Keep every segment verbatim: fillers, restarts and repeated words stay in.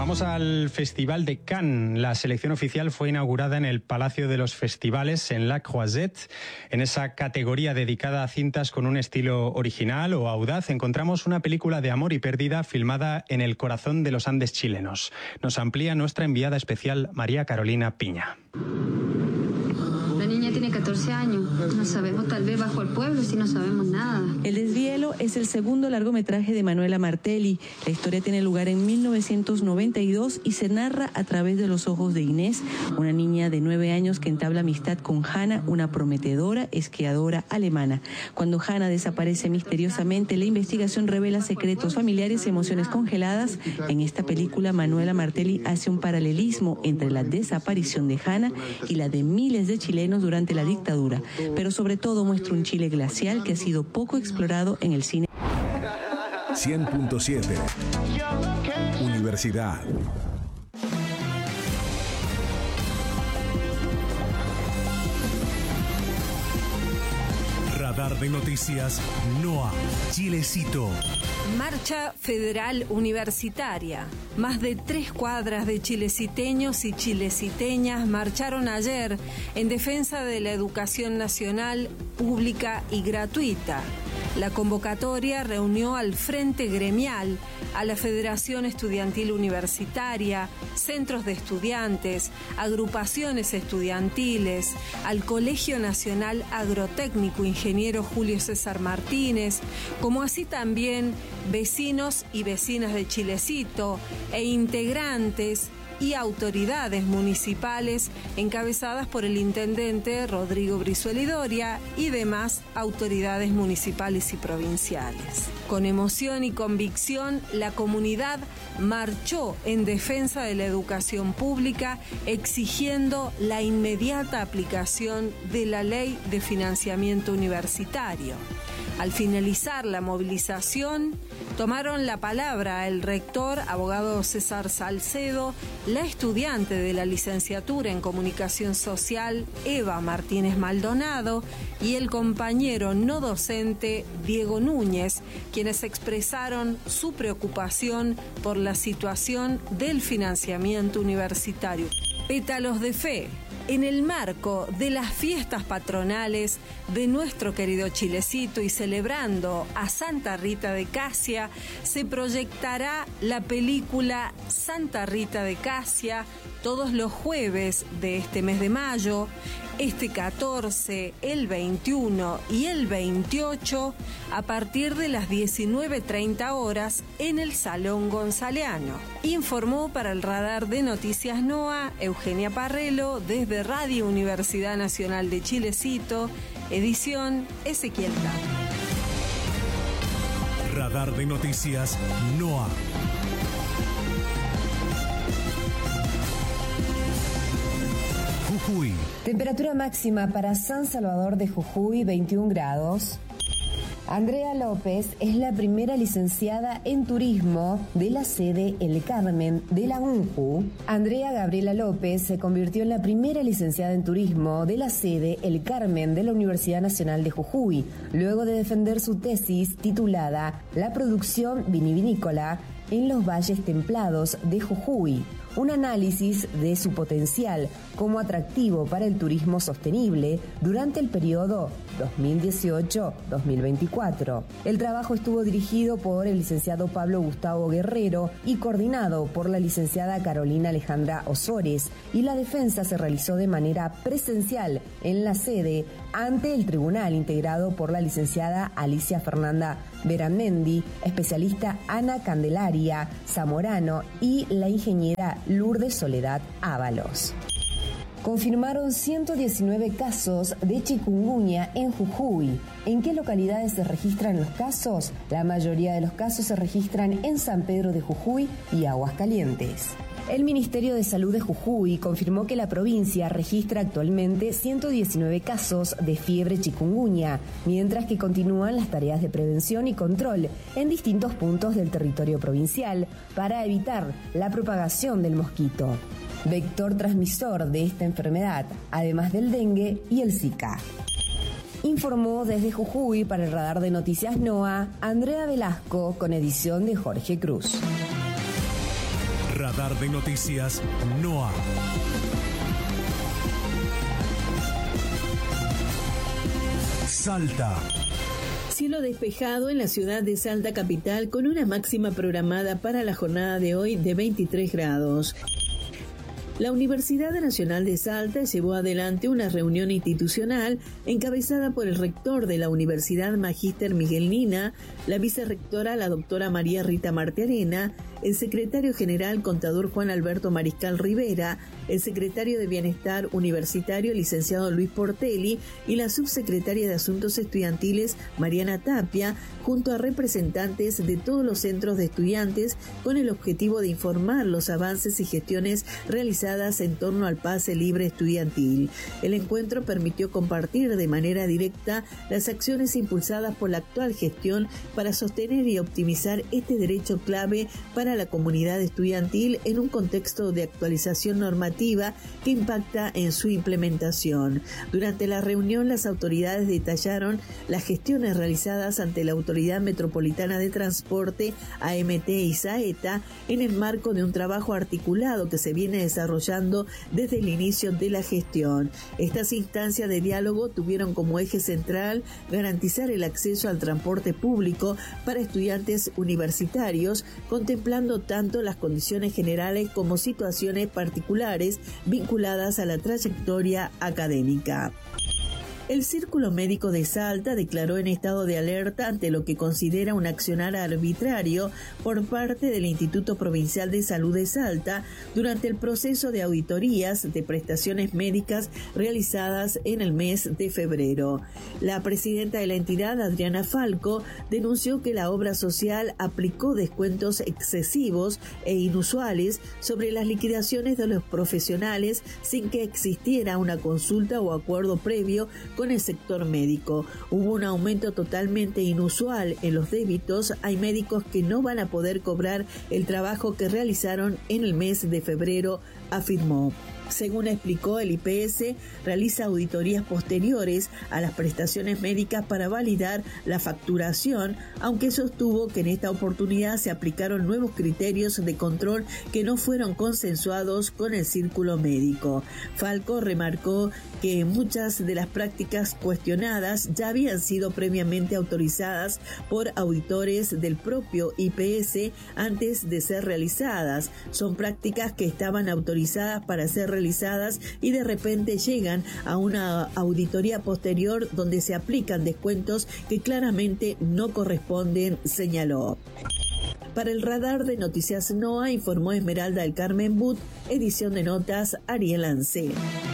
Vamos al Festival de Cannes. La selección oficial fue inaugurada en el Palacio de los Festivales en La Croisette. En esa categoría dedicada a cintas con un estilo original o audaz, encontramos una película de amor y pérdida filmada en el corazón de los Andes chilenos. Nos amplía nuestra enviada especial María Carolina Piña. La niña tiene catorce años. No sabemos, tal vez bajo el pueblo, si no sabemos nada. El deshielo es el segundo largometraje de Manuela Martelli. La historia tiene lugar en mil novecientos noventa y dos y se narra a través de los ojos de Inés, una niña de nueve años que entabla amistad con Hanna, una prometedora esquiadora alemana. Cuando Hanna desaparece misteriosamente, la investigación revela secretos familiares y emociones congeladas. En esta película, Manuela Martelli hace un paralelismo entre la desaparición de Hanna y la de miles de chilenos durante la dictadura, pero sobre todo muestra un Chile glacial que ha sido poco explorado en el cine. cien punto siete Universidad. Radar de noticias NOA, Chilecito. Marcha Federal Universitaria. Más de tres cuadras de chileciteños y chileciteñas marcharon ayer en defensa de la educación nacional, pública y gratuita. La convocatoria reunió al Frente Gremial, a la Federación Estudiantil Universitaria, centros de estudiantes, agrupaciones estudiantiles, al Colegio Nacional Agrotécnico Ingeniero Julio César Martínez, como así también vecinos y vecinas de Chilecito e integrantes y autoridades municipales encabezadas por el intendente Rodrigo Brizuela Doria y demás autoridades municipales y provinciales. Con emoción y convicción, la comunidad marchó en defensa de la educación pública, exigiendo la inmediata aplicación de la Ley de Financiamiento Universitario. Al finalizar la movilización, tomaron la palabra el rector, abogado César Salcedo, la estudiante de la licenciatura en Comunicación Social, Eva Martínez Maldonado, y el compañero no docente, Diego Núñez, quienes expresaron su preocupación por la situación del financiamiento universitario. Pétalos de fe. En el marco de las fiestas patronales de nuestro querido Chilecito y celebrando a Santa Rita de Casia, se proyectará la película Santa Rita de Casia todos los jueves de este mes de mayo, este catorce, el veintiuno y el veintiocho, a partir de las diecinueve treinta horas en el Salón Gonzaleano. Informó para el Radar de Noticias NOA Eugenia Parrelo desde Radio Universidad Nacional de Chilecito, edición Ezequiel Tapia. Radar de Noticias NOA. Jujuy. Temperatura máxima para San Salvador de Jujuy, veintiún grados. Andrea López es la primera licenciada en turismo de la sede El Carmen de la U N J U. Andrea Gabriela López se convirtió en la primera licenciada en turismo de la sede El Carmen de la Universidad Nacional de Jujuy, luego de defender su tesis titulada La producción vinivinícola en los valles templados de Jujuy, un análisis de su potencial como atractivo para el turismo sostenible durante el periodo dos mil dieciocho a dos mil veinticuatro. El trabajo estuvo dirigido por el licenciado Pablo Gustavo Guerrero y coordinado por la licenciada Carolina Alejandra Osores, y la defensa se realizó de manera presencial en la sede ante el tribunal integrado por la licenciada Alicia Fernanda Beramendi, especialista Ana Candelaria Zamorano y la ingeniera Lourdes Soledad Ábalos. Confirmaron ciento diecinueve casos de chikungunya en Jujuy. ¿En qué localidades se registran los casos? La mayoría de los casos se registran en San Pedro de Jujuy y Aguascalientes. El Ministerio de Salud de Jujuy confirmó que la provincia registra actualmente ciento diecinueve casos de fiebre chikungunya, mientras que continúan las tareas de prevención y control en distintos puntos del territorio provincial para evitar la propagación del mosquito, vector transmisor de esta enfermedad, además del dengue y el Zika. Informó desde Jujuy para el Radar de Noticias NOA Andrea Velasco, con edición de Jorge Cruz. Radar de Noticias N O A. Salta. Cielo despejado en la ciudad de Salta capital con una máxima programada para la jornada de hoy de veintitrés grados. La Universidad Nacional de Salta llevó adelante una reunión institucional encabezada por el rector de la Universidad Magíster Miguel Nina, la vicerrectora la doctora María Rita Martearena, el secretario general contador Juan Alberto Mariscal Rivera, el secretario de Bienestar Universitario licenciado Luis Portelli y la subsecretaria de Asuntos Estudiantiles Mariana Tapia, junto a representantes de todos los centros de estudiantes con el objetivo de informar los avances y gestiones realizadas en torno al pase libre estudiantil. El encuentro permitió compartir de manera directa las acciones impulsadas por la actual gestión para sostener y optimizar este derecho clave para la comunidad estudiantil en un contexto de actualización normativa que impacta en su implementación. Durante la reunión, las autoridades detallaron las gestiones realizadas ante la Autoridad Metropolitana de Transporte, A M T y Saeta, en el marco de un trabajo articulado que se viene desarrollando desde el inicio de la gestión. Estas instancias de diálogo tuvieron como eje central garantizar el acceso al transporte público para estudiantes universitarios, contemplando tanto las condiciones generales como situaciones particulares vinculadas a la trayectoria académica. El Círculo Médico de Salta declaró en estado de alerta ante lo que considera un accionar arbitrario por parte del Instituto Provincial de Salud de Salta durante el proceso de auditorías de prestaciones médicas realizadas en el mes de febrero. La presidenta de la entidad, Adriana Falco, denunció que la obra social aplicó descuentos excesivos e inusuales sobre las liquidaciones de los profesionales sin que existiera una consulta o acuerdo previo con el sector médico. Hubo un aumento totalmente inusual en los débitos. Hay médicos que no van a poder cobrar el trabajo que realizaron en el mes de febrero, afirmó. Según explicó, el I P S realiza auditorías posteriores a las prestaciones médicas para validar la facturación, aunque sostuvo que en esta oportunidad se aplicaron nuevos criterios de control que no fueron consensuados con el círculo médico. Falco remarcó que muchas de las prácticas cuestionadas ya habían sido previamente autorizadas por auditores del propio I P S antes de ser realizadas. Son prácticas que estaban autorizadas para ser realizadas y de repente llegan a una auditoría posterior donde se aplican descuentos que claramente no corresponden, señaló. Para el Radar de Noticias N O A informó Esmeralda del Carmen But, edición de notas Ariel Ancé.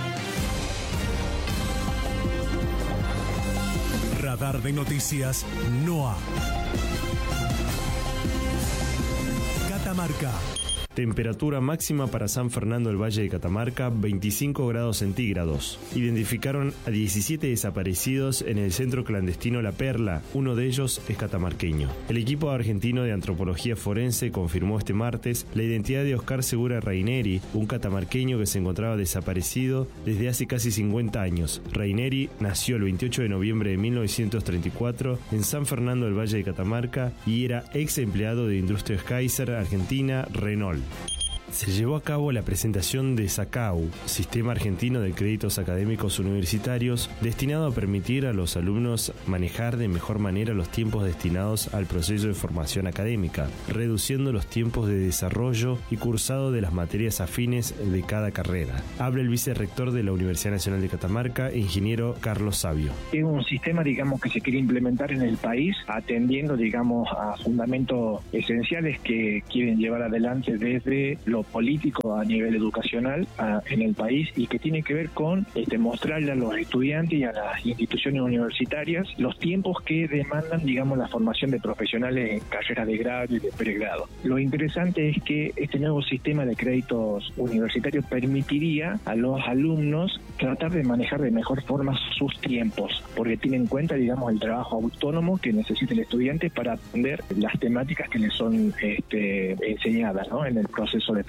Radar de Noticias N O A. Catamarca. Temperatura máxima para San Fernando del Valle de Catamarca, veinticinco grados centígrados. Identificaron a diecisiete desaparecidos en el centro clandestino La Perla, uno de ellos es catamarqueño. El equipo argentino de antropología forense confirmó este martes la identidad de Oscar Segura Raineri, un catamarqueño que se encontraba desaparecido desde hace casi cincuenta años. Raineri nació el veintiocho de noviembre de mil novecientos treinta y cuatro en San Fernando del Valle de Catamarca y era ex empleado de Industrias Kaiser Argentina Renault. Se llevó a cabo la presentación de SACAU, Sistema Argentino de Créditos Académicos Universitarios, destinado a permitir a los alumnos manejar de mejor manera los tiempos destinados al proceso de formación académica, reduciendo los tiempos de desarrollo y cursado de las materias afines de cada carrera. Habla el vicerrector de la Universidad Nacional de Catamarca, ingeniero Carlos Sabio. Es un sistema, digamos, que se quiere implementar en el país, atendiendo, digamos, a fundamentos esenciales que quieren llevar adelante desde lo político a nivel educacional a, en el país y que tiene que ver con este, mostrarle a los estudiantes y a las instituciones universitarias los tiempos que demandan, digamos, la formación de profesionales en carreras de grado y de pregrado. Lo interesante es que este nuevo sistema de créditos universitarios permitiría a los alumnos tratar de manejar de mejor forma sus tiempos, porque tiene en cuenta, digamos, el trabajo autónomo que necesita el estudiante para atender las temáticas que le son este, enseñadas, ¿no?, en el proceso de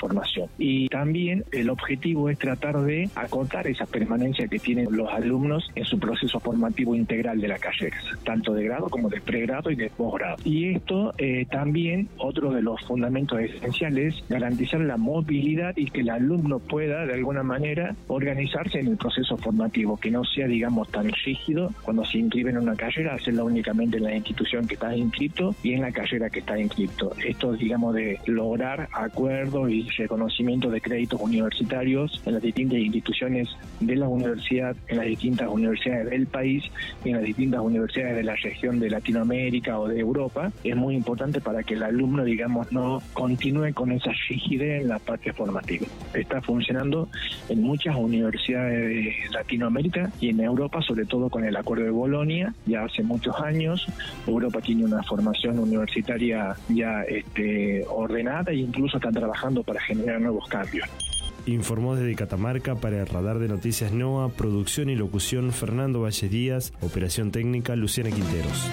formación. Y también el objetivo es tratar de acotar esa permanencia que tienen los alumnos en su proceso formativo integral de la carrera, tanto de grado como de pregrado y de posgrado. Y esto eh, también, otro de los fundamentos esenciales, garantizar la movilidad y que el alumno pueda de alguna manera organizarse en el proceso formativo, que no sea, digamos, tan rígido cuando se inscribe en una carrera, hacerla únicamente en la institución que está inscrito y en la carrera que está inscrito. Esto, digamos, de lograr acuerdos y reconocimiento de créditos universitarios en las distintas instituciones de la universidad, en las distintas universidades del país y en las distintas universidades de la región de Latinoamérica o de Europa, es muy importante para que el alumno, digamos, no continúe con esa rigidez en la parte formativa. Está funcionando en muchas universidades de Latinoamérica y en Europa, sobre todo con el Acuerdo de Bolonia, ya hace muchos años. Europa tiene una formación universitaria ya este, ordenada e incluso están trabajando para generar nuevos cambios. Informó desde Catamarca para el Radar de Noticias NOA, producción y locución Fernando Valle Díaz, operación técnica Luciana Quinteros.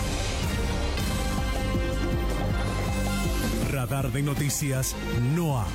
Radar de Noticias NOA.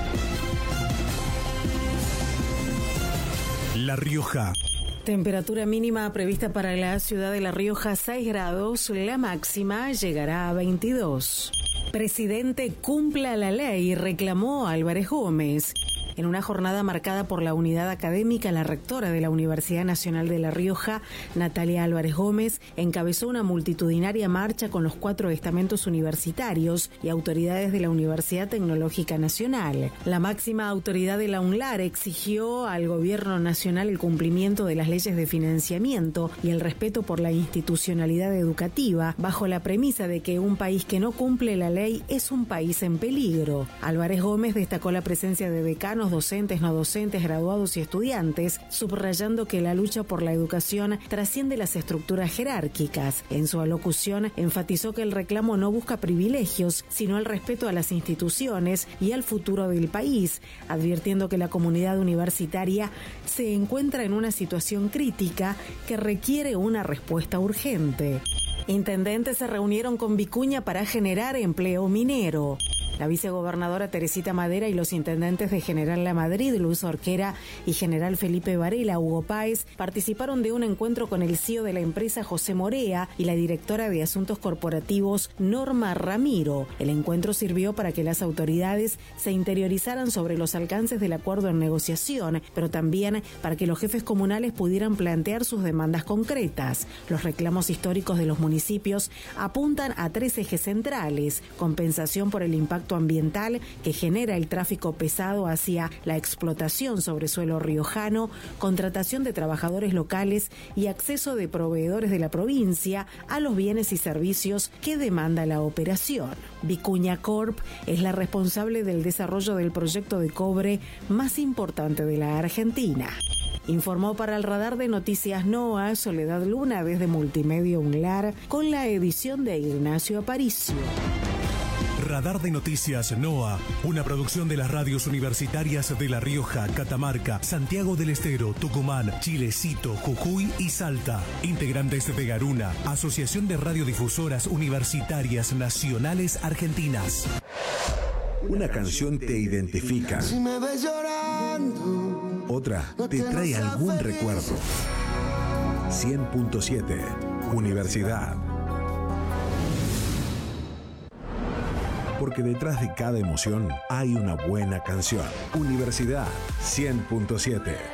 La Rioja. Temperatura mínima prevista para la ciudad de La Rioja, seis grados. La máxima llegará a veintidós. Presidente, cumpla la ley, reclamó Álvarez Gómez. En una jornada marcada por la unidad académica, la rectora de la Universidad Nacional de La Rioja, Natalia Álvarez Gómez, encabezó una multitudinaria marcha con los cuatro estamentos universitarios y autoridades de la Universidad Tecnológica Nacional. La máxima autoridad de la UNLAR exigió al gobierno nacional el cumplimiento de las leyes de financiamiento y el respeto por la institucionalidad educativa, bajo la premisa de que un país que no cumple la ley es un país en peligro. Álvarez Gómez destacó la presencia de decanos, docentes, no docentes, graduados y estudiantes, subrayando que la lucha por la educación trasciende las estructuras jerárquicas. En su alocución, enfatizó que el reclamo no busca privilegios, sino el respeto a las instituciones y al futuro del país, advirtiendo que la comunidad universitaria se encuentra en una situación crítica que requiere una respuesta urgente. Intendentes se reunieron con Vicuña para generar empleo minero. La vicegobernadora Teresita Madera y los intendentes de General La Madrid, Luis Orquera, y General Felipe Varela, Hugo Páez, participaron de un encuentro con el C E O de la empresa, José Morea, y la directora de Asuntos Corporativos, Norma Ramiro. El encuentro sirvió para que las autoridades se interiorizaran sobre los alcances del acuerdo en negociación, pero también para que los jefes comunales pudieran plantear sus demandas concretas. Los reclamos históricos de los municipios apuntan a tres ejes centrales: compensación por el impacto ambiental que genera el tráfico pesado hacia la explotación sobre suelo riojano, contratación de trabajadores locales y acceso de proveedores de la provincia a los bienes y servicios que demanda la operación. Vicuña Corp es la responsable del desarrollo del proyecto de cobre más importante de la Argentina. Informó para el Radar de Noticias NOA Soledad Luna desde Multimedia UNLAR con la edición de Ignacio Aparicio. Radar de Noticias NOA, una producción de las radios universitarias de La Rioja, Catamarca, Santiago del Estero, Tucumán, Chilecito, Jujuy y Salta. Integrantes de Garuna, Asociación de Radiodifusoras Universitarias Nacionales Argentinas. Una canción te identifica. Si me ves llorando, otra te trae algún recuerdo. cien punto siete, Universidad. Porque detrás de cada emoción hay una buena canción. Universidad cien punto siete.